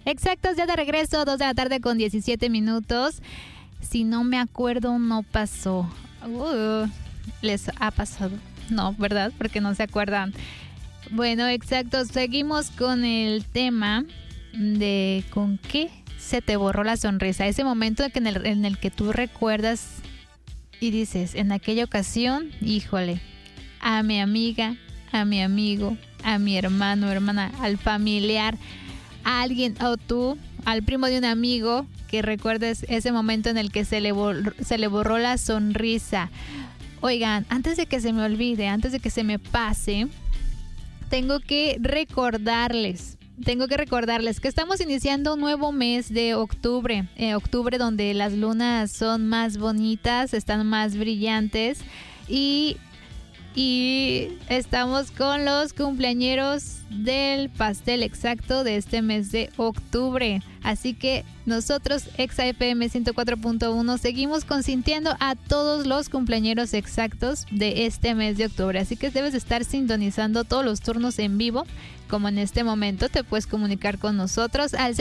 Exactos, ya de regreso, 2 de la tarde con 17 minutos. Si no me acuerdo, no pasó. ¿Les ha pasado? No, ¿verdad? Porque no se acuerdan. Bueno, exacto. Seguimos con el tema de con qué se te borró la sonrisa. Ese momento en el que tú recuerdas y dices, en aquella ocasión, híjole, a mi amiga, a mi amigo, a mi hermano, hermana, al familiar, a alguien o tú, al primo de un amigo, que recuerdes ese momento en el que se le borró la sonrisa. Oigan, antes de que se me olvide, antes de que se me pase, tengo que recordarles que estamos iniciando un nuevo mes de octubre. Octubre donde las lunas son más bonitas, están más brillantes y estamos con los cumpleañeros del pastel exacto de este mes de octubre. Así que nosotros, Exa FM 104.1, seguimos consintiendo a todos los cumpleañeros exactos de este mes de octubre. Así que debes estar sintonizando todos los turnos en vivo. Como en este momento, te puedes comunicar con nosotros al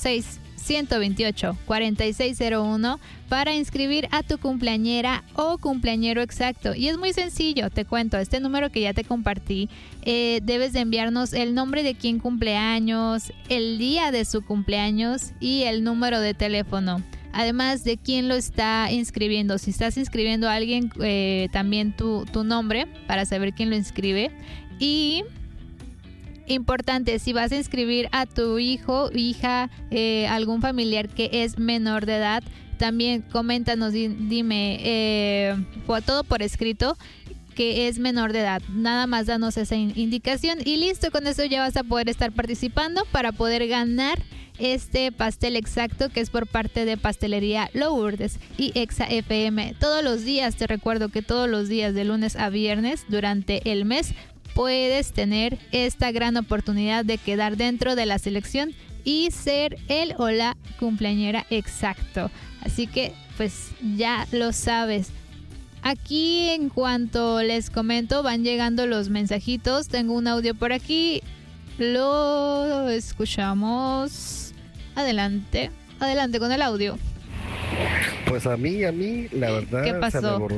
646-128-4601 para inscribir a tu cumpleañera o cumpleañero exacto. Y es muy sencillo, te cuento, este número que ya te compartí, debes de enviarnos el nombre de quien cumpleaños, el día de su cumpleaños y el número de teléfono. Además de quién lo está inscribiendo. Si estás inscribiendo a alguien, también tu nombre para saber quién lo inscribe. Y importante, si vas a inscribir a tu hijo, hija, algún familiar que es menor de edad, también coméntanos, dime, todo por escrito, que es menor de edad. Nada más danos esa indicación y listo, con eso ya vas a poder estar participando para poder ganar este pastel exacto, que es por parte de Pastelería Lourdes y Exa FM. Todos los días, te recuerdo que todos los días de lunes a viernes durante el mes puedes tener esta gran oportunidad de quedar dentro de la selección y ser el o la cumpleañera exacto. Así que pues ya lo sabes. Aquí, en cuanto les comento, van llegando los mensajitos. Tengo un audio por aquí, lo escuchamos. Adelante con el audio. Pues a mí, la verdad, ¿Qué pasó? se me borró